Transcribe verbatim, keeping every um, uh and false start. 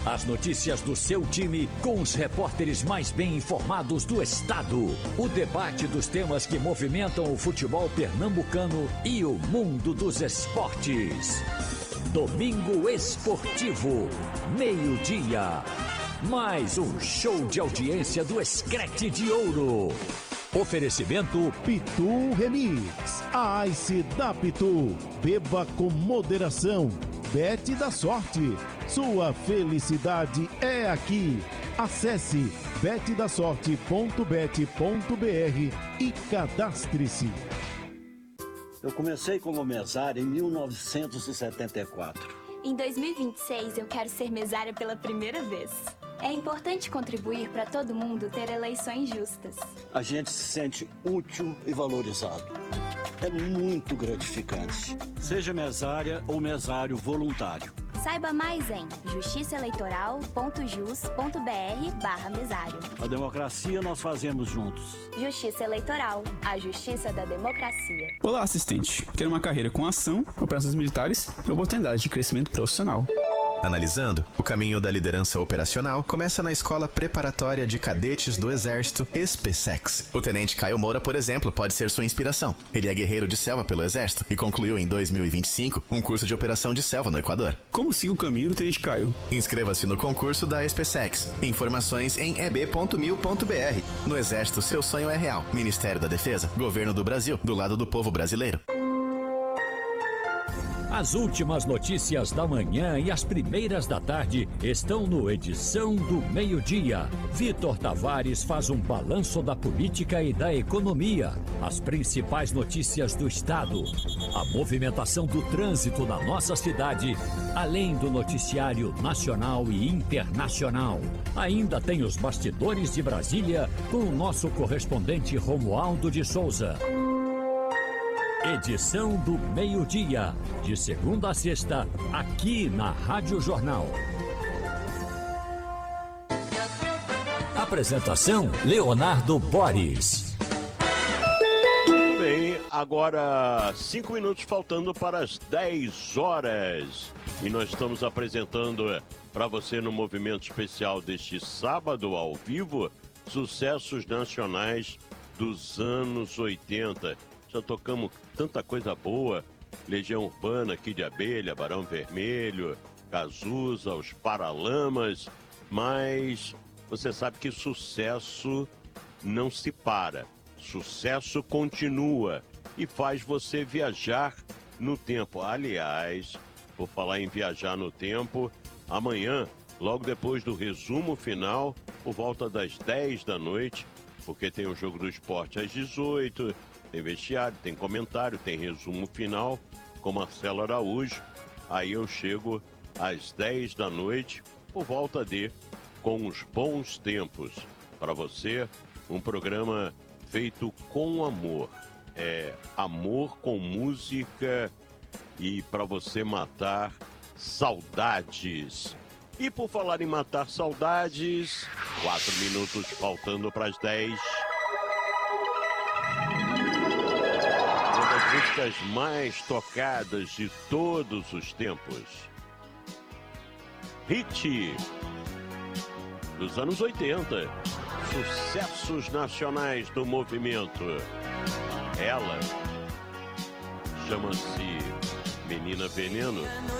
As notícias do seu time com os repórteres mais bem informados do estado. O debate dos temas que movimentam o futebol pernambucano e o mundo dos esportes. Domingo Esportivo, meio-dia. Mais um show de audiência do Screte de Ouro. Oferecimento Pitu Remix. A Ice da Pitu. Beba com moderação. Bet da sorte. Sua felicidade é aqui. Acesse bet da sorte ponto bet ponto br e cadastre-se. Eu comecei como mesário em mil novecentos e setenta e quatro. Em dois mil e vinte e seis, eu quero ser mesária pela primeira vez. É importante contribuir para todo mundo ter eleições justas. A gente se sente útil e valorizado. É muito gratificante. Seja mesária ou mesário voluntário. Saiba mais em justiçaeleitoral ponto jus ponto br barra mesário. A democracia nós fazemos juntos. Justiça Eleitoral, a justiça da democracia. Olá, assistente. Quer uma carreira com ação, operações militares e oportunidade de crescimento profissional. Analisando, o caminho da liderança operacional começa na Escola Preparatória de Cadetes do Exército, ESPESEX. O tenente Caio Moura, por exemplo, pode ser sua inspiração. Ele é guerreiro de selva pelo Exército e concluiu em dois mil e vinte e cinco um curso de operação de selva no Equador. Como siga o caminho do tenente Caio? Inscreva-se no concurso da ESPESEX. Informações em e b ponto mil ponto b r. No Exército, seu sonho é real. Ministério da Defesa, Governo do Brasil, do lado do povo brasileiro. As últimas notícias da manhã e as primeiras da tarde estão no Edição do Meio-Dia. Vitor Tavares faz um balanço da política e da economia, as principais notícias do estado, a movimentação do trânsito na nossa cidade, além do noticiário nacional e internacional. Ainda tem os bastidores de Brasília com o nosso correspondente Romualdo de Souza. Edição do Meio-Dia, de segunda a sexta, aqui na Rádio Jornal. Apresentação, Leonardo Boris. Bem, agora cinco minutos faltando para as dez horas. E nós estamos apresentando para você no movimento especial deste sábado ao vivo, sucessos nacionais dos anos oitenta. Já tocamos tanta coisa boa, Legião Urbana, Kid de Abelha, Barão Vermelho, Cazuza, os Paralamas, mas você sabe que sucesso não se para, sucesso continua e faz você viajar no tempo. Aliás, por falar em viajar no tempo, amanhã, logo depois do resumo final, por volta das dez da noite, porque tem o Jogo do Esporte às dezoito, tem vestiário, tem comentário, tem resumo final com Marcelo Araújo. Aí eu chego às dez da noite, por volta de Com os Bons Tempos. Para você, um programa feito com amor. É amor com música e para você matar saudades. E por falar em matar saudades, quatro minutos faltando para as dez. Músicas mais tocadas de todos os tempos. Hit dos anos oitenta. Sucessos nacionais do movimento. Ela chama-se Menina Veneno.